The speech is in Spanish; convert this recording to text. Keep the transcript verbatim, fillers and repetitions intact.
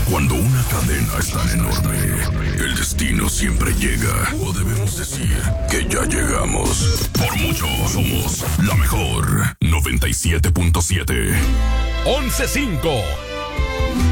Cuando una cadena es tan enorme, el destino siempre llega. O debemos decir que ya llegamos. Por mucho somos la mejor. noventa y siete punto siete. once cinco.